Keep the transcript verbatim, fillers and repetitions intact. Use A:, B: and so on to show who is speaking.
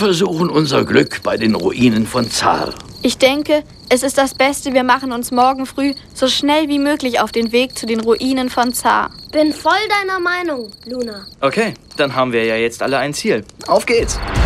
A: versuchen unser Glück bei den Ruinen von Zar.
B: Ich denke, es ist das Beste, wir machen uns morgen früh so schnell wie möglich auf den Weg zu den Ruinen von Zar.
C: Bin voll deiner Meinung, Luna.
D: Okay, dann haben wir ja jetzt alle ein Ziel. Auf geht's!